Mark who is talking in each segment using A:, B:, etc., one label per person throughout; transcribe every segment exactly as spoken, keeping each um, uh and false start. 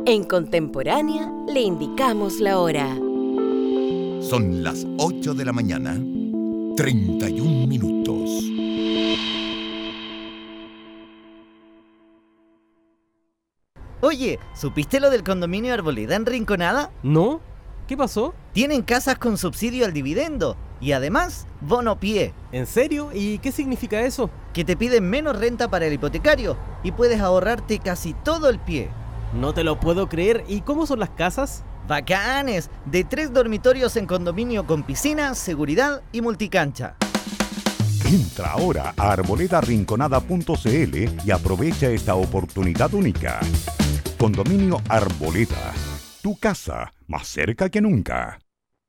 A: En Contemporánea le indicamos la hora.
B: Son las ocho de la mañana, treinta y un minutos.
C: Oye, ¿supiste lo del condominio Arboleda en Rinconada?
D: ¿No? ¿Qué pasó?
C: Tienen casas con subsidio al dividendo y además bono pie.
D: ¿En serio? ¿Y qué significa eso?
C: Que te piden menos renta para el hipotecario y puedes ahorrarte casi todo el pie.
D: No te lo puedo creer. ¿Y cómo son las casas?
C: ¡Bacanes! De tres dormitorios en condominio con piscina, seguridad y multicancha.
E: Entra ahora a arboleda rinconada punto c l y aprovecha esta oportunidad única. Condominio Arboleda. Tu casa, más cerca que nunca.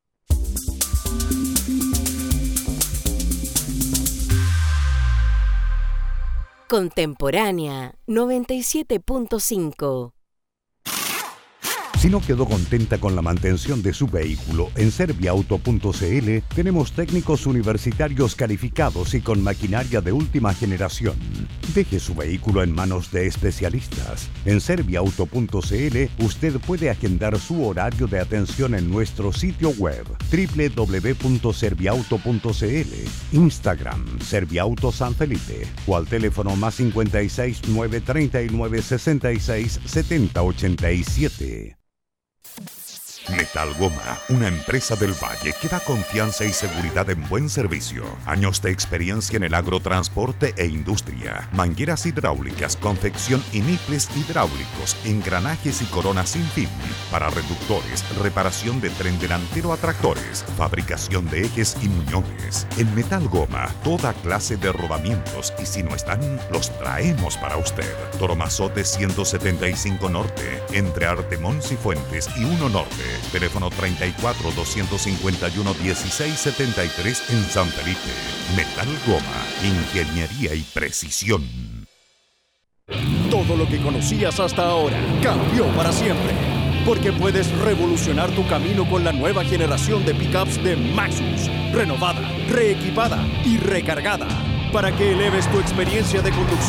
A: Contemporánea noventa y siete punto cinco.
E: Si no quedó contenta con la mantención de su vehículo, en serviauto punto c l tenemos técnicos universitarios calificados y con maquinaria de última generación. Deje su vehículo en manos de especialistas. En serviauto punto c l usted puede agendar su horario de atención en nuestro sitio web doble u doble u doble u punto serviauto punto c l, Instagram Serviauto San Felipe o al teléfono más cincuenta y seis, nueve treinta y nueve, sesenta y seis, setenta ochenta y siete.
B: Metal Goma, una empresa del Valle que da confianza y seguridad en buen servicio. Años de experiencia en el agrotransporte e industria. Mangueras hidráulicas, confección y niples hidráulicos, engranajes y coronas sin fin. Para reductores, reparación de tren delantero a tractores, fabricación de ejes y muñones. En Metal Goma, toda clase de rodamientos y si no están, los traemos para usted. Toromazote ciento setenta y cinco Norte, entre Artemón y Fuentes y uno Norte. Teléfono treinta y cuatro, doscientos cincuenta y uno, dieciséis setenta y tres en San Felipe. Metal Goma, ingeniería y precisión.
F: Todo lo que conocías hasta ahora cambió para siempre. Porque puedes revolucionar tu camino con la nueva generación de pickups de Maxus. Renovada, reequipada y recargada. Para que eleves tu experiencia de conducción